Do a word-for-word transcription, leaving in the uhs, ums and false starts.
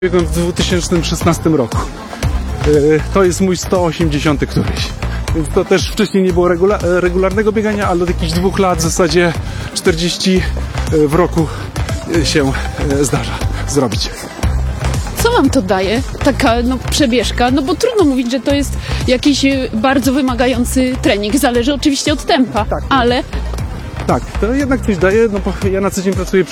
Biegłem w dwa tysiące szesnastym roku. To jest mój sto osiemdziesiąty któryś. Więc to też wcześniej nie było regula regularnego biegania, ale od jakichś dwóch lat w zasadzie czterdzieści w roku się zdarza zrobić. Co wam to daje, taka no, przebieżka? No bo trudno mówić, że to jest jakiś bardzo wymagający trening. Zależy oczywiście od tempa, Tak. ale Tak, to jednak coś daje, no bo ja na co dzień pracuję przy